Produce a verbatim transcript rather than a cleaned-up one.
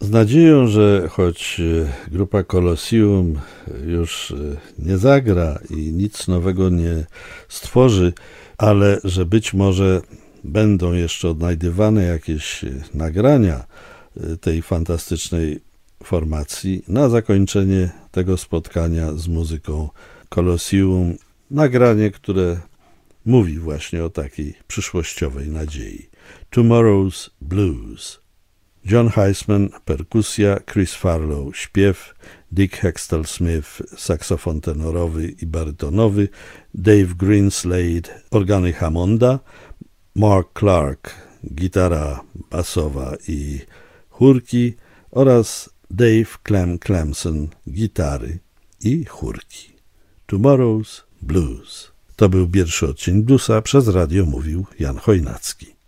Z nadzieją, że choć grupa Colosseum już nie zagra i nic nowego nie stworzy, ale że być może będą jeszcze odnajdywane jakieś nagrania tej fantastycznej formacji, na zakończenie tego spotkania z muzyką Colosseum nagranie, które mówi właśnie o takiej przyszłościowej nadziei. Tomorrow's Blues. John Heisman, perkusja, Chris Farlow, śpiew, Dick Hextall-Smith, saksofon tenorowy i barytonowy, Dave Greenslade, organy Hammonda, Mark Clark, gitara basowa i chórki oraz Dave Clem Clemson, gitary i chórki. Tomorrow's Blues. To był pierwszy odcinek Bluesa, przez radio mówił Jan Chojnacki.